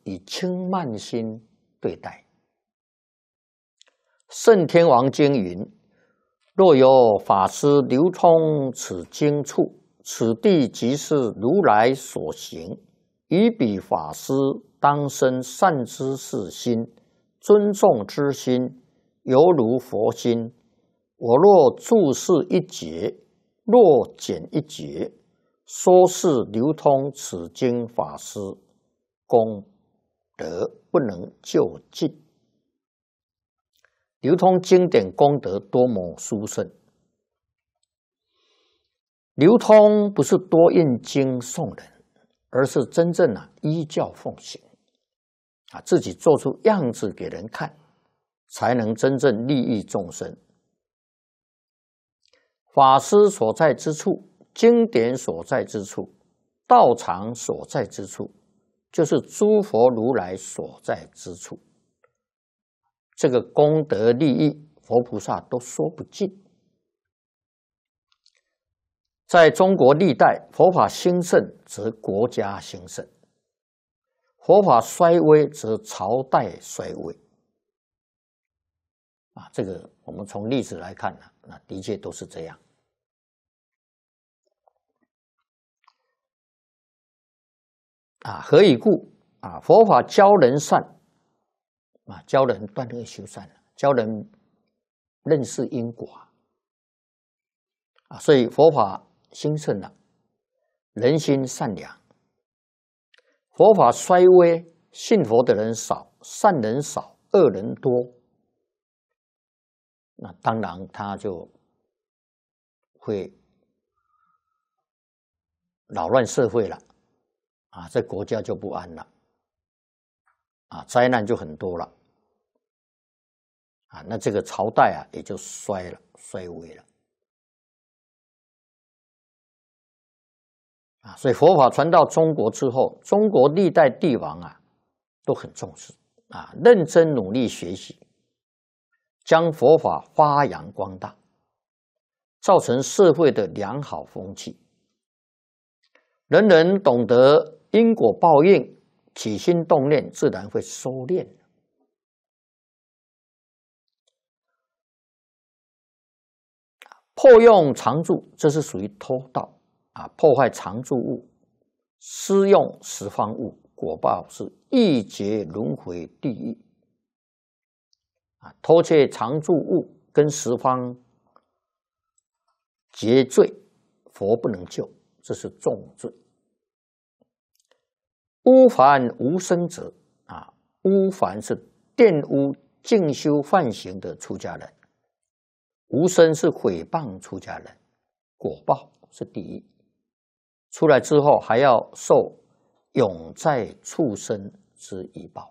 以轻慢心对待。圣天王经云：若有法师流通此经处，此地即是如来所行。于彼法师当生善知识心、尊重之心，犹如佛心。我若注释一节，若减一节，说是流通此经法师，功德不能就尽。流通经典功德多么殊胜！流通不是多印经送人，而是真正依教奉行，自己做出样子给人看，才能真正利益众生。法师所在之处，经典所在之处，道场所在之处，就是诸佛如来所在之处。这个功德利益，佛菩萨都说不尽。在中国历代，佛法兴盛则国家兴盛，佛法衰微则朝代衰微。这个我们从历史来看那的确都是这样。何以故？佛法教人善，教人断恶修善，教人认识因果所以佛法兴盛了，人心善良。佛法衰微，信佛的人少，善人少，恶人多，那当然他就会扰乱社会了这国家就不安了灾难就很多了那这个朝代也就衰微了所以佛法传到中国之后，中国历代帝王都很重视认真努力学习，将佛法发扬光大，造成社会的良好风气。人人懂得因果报应，起心动念自然会收敛。破用常住，这是属于偷盗破坏常住物，私用十方物，果报是一劫轮回地狱偷窃常住物跟十方结罪，佛不能救，这是重罪。污凡无生者污凡是玷污净修梵行的出家人，无生是毁谤出家人，果报是地狱，出来之后还要受永在畜生之一报。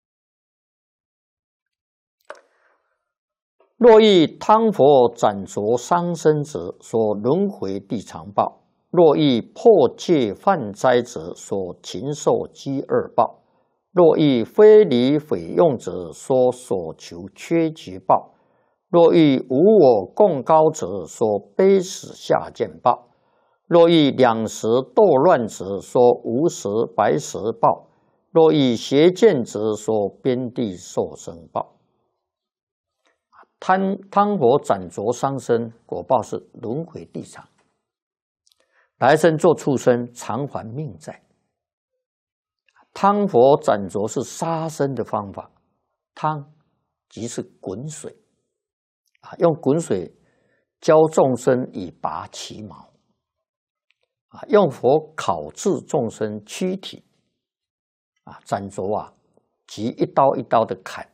若遇汤佛斩着伤身者，所轮回地常报；若遇破戒犯灾者，所禽兽饥饿报；若遇非礼毁用者，所求缺劫报；若遇无我共高者，所悲死下贱报；若遇两舌斗乱者，所无舌白舌报；若遇邪见者，所边地受生报。汤火斩着伤身，果报是轮回地场，来生做畜生，偿还命债。汤火斩着是杀生的方法，汤即是滚水用滚水教众生以拔其毛用火烤制众生躯体斩着即一刀一刀的砍。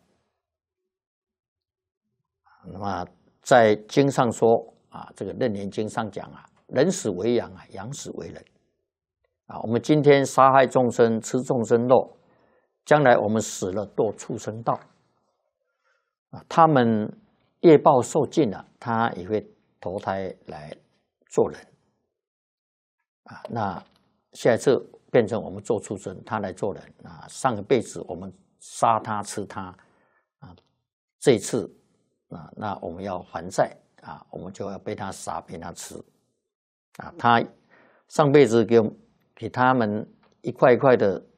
那么在经上说这个《楞严经》上讲人死为羊羊死为人我们今天杀害众生，吃众生肉，将来我们死了堕畜生道他们业报受尽了，他也会投胎来做人那下一次变成我们做畜生，他来做人上个辈子我们杀他吃他这一次那我们要还债我们就要被他杀被他吃他上辈子给他们一块一块的